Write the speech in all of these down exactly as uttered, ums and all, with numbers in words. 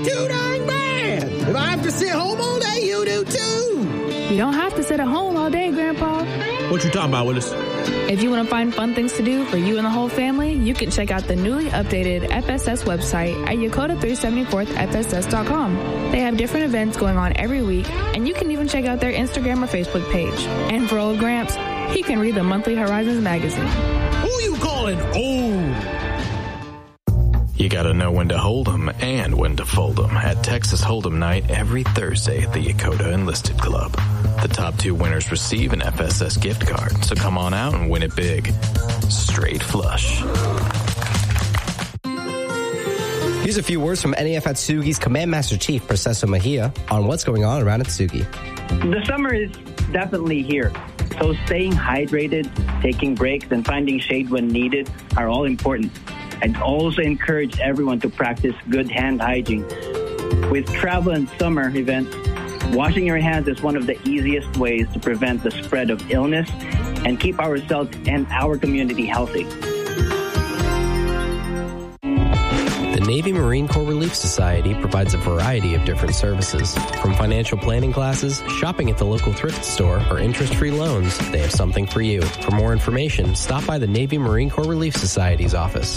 too dang bad. If I have to sit home all day, you do too. You don't have to sit at home all day, Grandpa. What you talking about, Willis? If you want to find fun things to do for you and the whole family, you can check out the newly updated F S S website at Yokota three seventy-fourth F S S dot com. They have different events going on every week, and you can even check out their Instagram or Facebook page. And for old Gramps, he can read the monthly Horizons magazine. Who you calling old? You gotta know when to hold 'em and when to fold 'em at Texas Hold'em Night every Thursday at the Yokota Enlisted Club. The top two winners receive an F S S gift card, so come on out and win it big. Straight flush. Here's a few words from N A F Atsugi's Command Master Chief, Proceso Mejia, on what's going on around Atsugi. The summer is definitely here, so staying hydrated, taking breaks, and finding shade when needed are all important. I'd also encourage everyone to practice good hand hygiene. With travel and summer events, washing your hands is one of the easiest ways to prevent the spread of illness and keep ourselves and our community healthy. The Navy Marine Corps Relief Society provides a variety of different services. From financial planning classes, shopping at the local thrift store, or interest-free loans, they have something for you. For more information, stop by the Navy Marine Corps Relief Society's office.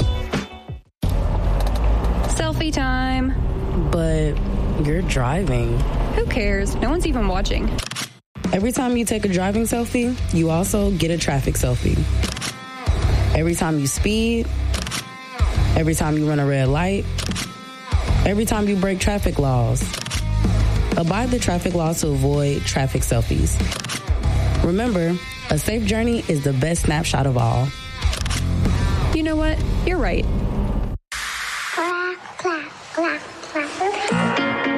Selfie time. But you're driving. Who cares? No one's even watching. Every time you take a driving selfie, you also get a traffic selfie. Every time you speed, every time you run a red light, every time you break traffic laws. Abide the traffic laws to avoid traffic selfies. Remember, a safe journey is the best snapshot of all. You know what? You're right. Clack, clack, clack.